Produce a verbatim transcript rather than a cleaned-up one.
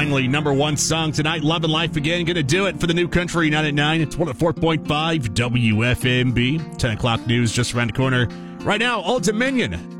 finally, number one song tonight, Love and Life Again. Going to do it for the New Country nine at nine. It's one oh four point five W F M B. ten o'clock news just around the corner. Right now, Old Dominion.